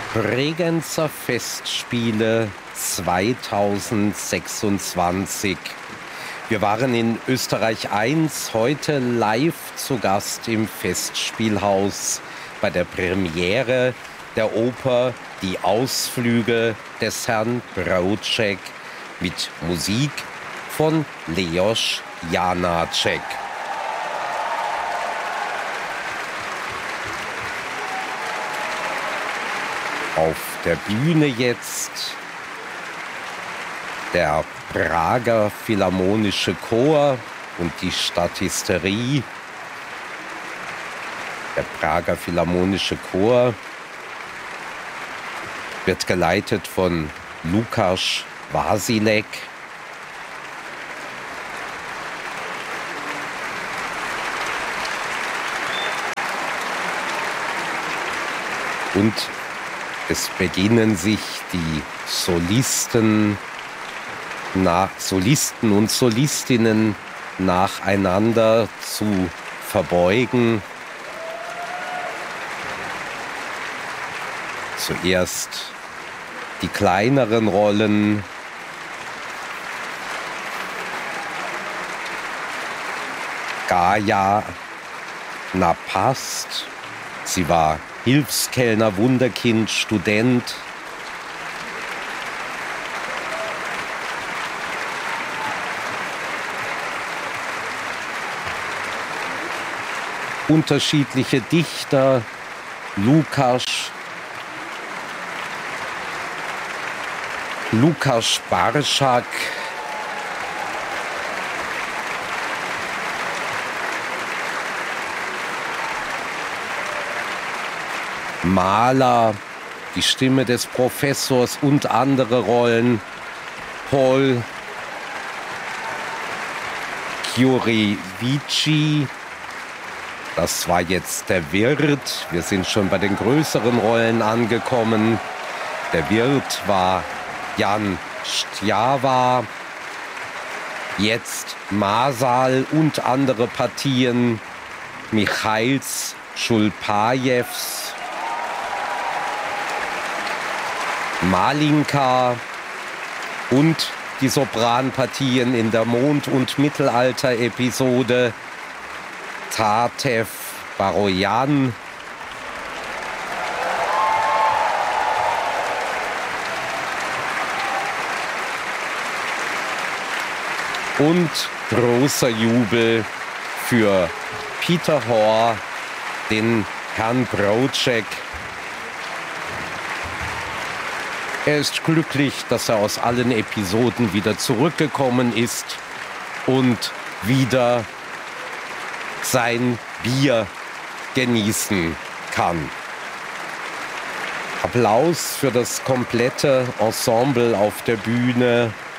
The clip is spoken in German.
Bregenzer Festspiele 2026. Wir waren in Österreich 1 heute live zu Gast im Festspielhaus bei der Premiere der Oper Die Ausflüge des Herrn Broček mit Musik von Leos Janáček. Auf der Bühne jetzt der Prager Philharmonische Chor und die Statisterie. Der Prager Philharmonische Chor wird geleitet von Lukáš Vasilek. Und es beginnen sich die Solisten und Solistinnen nacheinander zu verbeugen. Zuerst die kleineren Rollen. Gaja Napast, sie war Hilfskellner, Wunderkind, Student. Unterschiedliche Dichter, Lukáš Baršak, Maler, die Stimme des Professors und andere Rollen, Paul Gheorghiu, das war jetzt der Wirt. Wir sind schon bei den größeren Rollen angekommen. Der Wirt war Jan Stjava. Jetzt Masal und andere Partien Michails Schulpajews, Malinka und die Sopranpartien in der Mond- und Mittelalter-Episode Tatev Barojan, und großer Jubel für Peter Hoare, den Herrn Broček. Er ist glücklich, dass er aus allen Episoden wieder zurückgekommen ist und wieder sein Bier genießen kann. Applaus für das komplette Ensemble auf der Bühne.